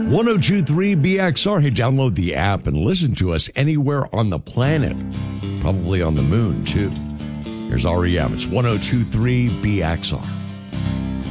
1023 BXR. Hey, download the app and listen to us anywhere on the planet. Probably on the moon, too. Here's REM. It's 1023 BXR.